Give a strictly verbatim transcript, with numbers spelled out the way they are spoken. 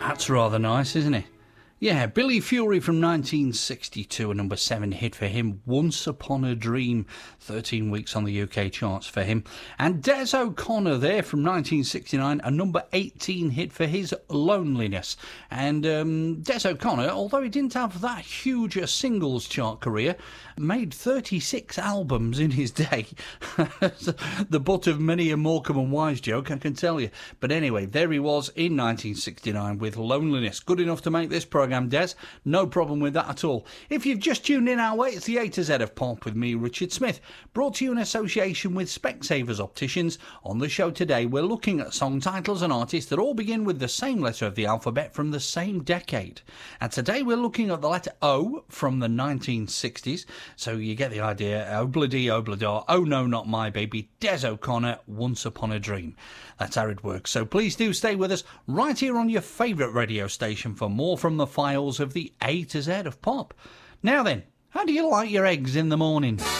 That's rather nice, isn't it? Yeah, Billy Fury from nineteen sixty-two, a number seven hit for him. Once Upon a Dream, thirteen weeks on the U K charts for him. And Des O'Connor there from nineteen sixty-nine, a number eighteen hit for his Loneliness. And um, Des O'Connor, although he didn't have that huge a singles chart career, made thirty-six albums in his day. The butt of many a Morecambe and Wise joke, I can tell you. But anyway, there he was in nineteen sixty-nine with Loneliness. Good enough to make this programme, Des. No problem with that at all. If you've just tuned in our way, it's the A to Z of Pop with me, Richard Smith, brought to you in association with Specsavers Opticians. On the show today, we're looking at song titles and artists that all begin with the same letter of the alphabet from the same decade. And today we're looking at the letter O from the nineteen sixties. So you get the idea. Obladi Oblada, Oh No Not My Baby, Des O'Connor, Once Upon a Dream. That's how it works. So please do stay with us right here on your favourite radio station for more from the files of the A to Z of Pop. Now then, how do you like your eggs in the morning?